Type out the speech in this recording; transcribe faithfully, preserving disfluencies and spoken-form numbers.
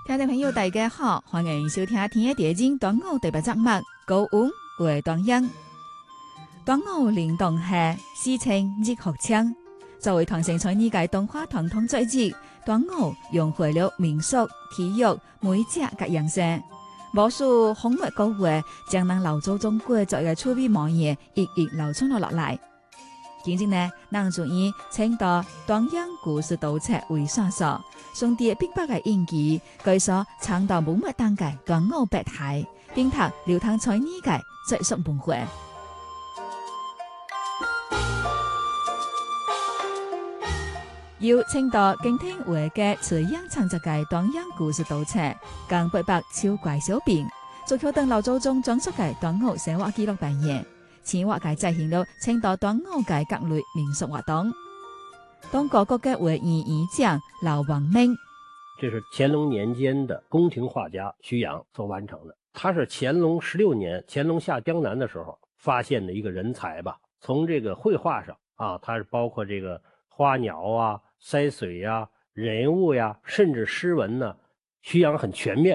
聽眾朋友大家好，歡迎收聽天嘅電影《端午》第八集《高溫為端陽》。端午連動係詩情熱學腔，作為唐盛在呢屆動畫傳統節日，端午融匯了民俗、體育、美食嘅樣式，無數風物歌會將咱老祖宗過節嘅趣味模樣一一流傳咗落來。今日呢，咱就以青島端陽故事島冊為線索，上帝逼迫嘅印記，據說長達五百單嘅端午百態，並讀流淌在呢屆習俗文化。由青島敬天會嘅垂楊創作嘅端陽故事島冊，更八百超怪小編，足球等老祖宗講述嘅端午生活記錄扮演。前話界再現了青島端午嘅各類民俗活動。當各國嘅會議議長老王明， 這是乾隆年間的宮廷畫家徐陽所完成的。他是乾隆十六年，乾隆下江南的時候發現的一個人才吧。從這個繪畫上啊，它是包括這個花鳥啊、山水呀、人物呀，甚至詩文呢，徐陽很全面。